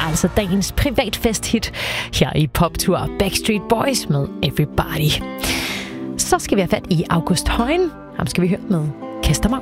altså dagens privatfest-hit her i Poptur Backstreet Boys med Everybody. Så skal vi have fat i August Højen. Ham skal vi høre med Kaster mig